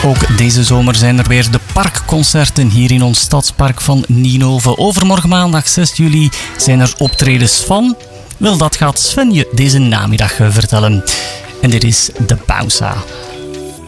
Ook deze zomer zijn er weer de parkconcerten hier in ons stadspark van Ninove. Overmorgen maandag 6 juli zijn er optredens van... Wel, dat gaat Sven je deze namiddag vertellen. En dit is de Pausa.